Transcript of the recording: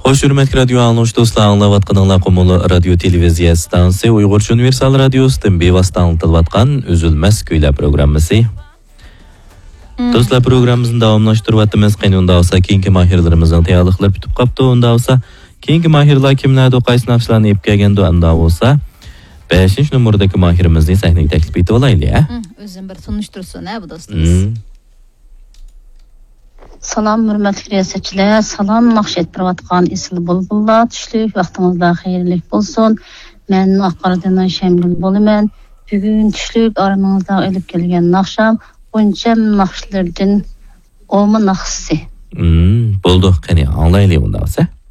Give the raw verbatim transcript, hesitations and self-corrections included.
Hoş hürmetli radyo anlışı dostlar, anlavatqanlar qomulu radyo televiziya stansiya Uyg'urcha universal radiosidan bevosita anlatılayotgan Üzülmez Kuylar programmasi. Dostlar, programmamizni davomlashtiryapmiz. Qanday bo'lsa, keyingi mahirlarimizning tayyorliqlari bitib qopti. Unda bo'lsa, keyingi mahirlar kimlardir, qaysi naqshlarni ep kelganda, unda bo'lsa, beshinchi numerdagi mahirimizning sahnaga taklif etib olaylik, ha? O'zim bir tunishtirsin, ha, bu do'stimiz. Salam hürmetli riyasetçiler, salam naqsh ettirayotgan Isil bulbullar, tushlik vaqtingizda xayrlik bo'lsin. Men Aqardan Şemgül bo'laman. Bugun tushlik aramizda olib kelgan naqsham Buncham naqshlardan Omi naqsi. Hmm, bo'ldi, qani anglaylik unda bo'lsa.